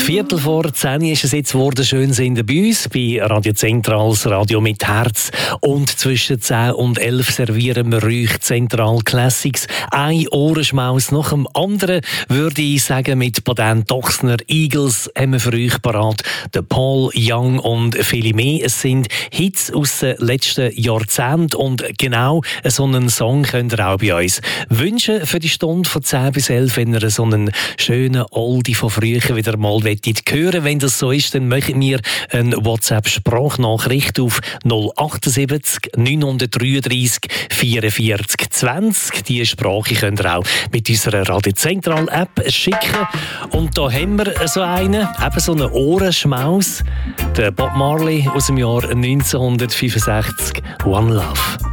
9:15 ist es jetzt geworden. Schön sind ihr bei uns, bei Radio Zentral, das Radio mit Herz. Und zwischen 10 und 11 servieren wir euch Zentral Classics. Ein Ohrenschmaus nach dem anderen, würde ich sagen, mit Patent Ochsner Eagles haben wir für euch parat. Der Paul Young und viele mehr. Es sind Hits aus den letzten Jahrzehnten und genau so einen Song könnt ihr auch bei uns wünschen für die Stunde von 10 bis 11, wenn ihr so einen schönen Oldie von früher wieder mal hören. Wenn das so ist, dann möchtet mir eine WhatsApp-Sprachnachricht auf 078 933 44 20. Diese Sprache könnt ihr auch mit unserer Radio Zentral App schicken. Und da haben wir so einen, eben so einen Ohrenschmaus. Der Bob Marley aus dem Jahr 1965, One Love.